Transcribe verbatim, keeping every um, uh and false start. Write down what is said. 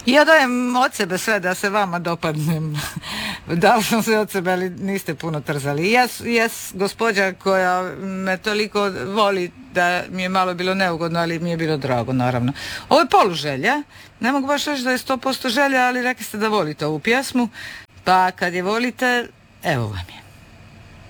Ja dajem od sebe sve da se vama dopadnem. Dala sam sve od sebe, ali niste puno trzali. Ja, ja gospođa koja me toliko voli da mi je malo bilo neugodno, ali mi je bilo drago, naravno. Ovo je poluželja. Ne mogu baš reći da je sto posto želja, ali rekli ste da volite ovu pjesmu. Pa kad je volite, evo vam je.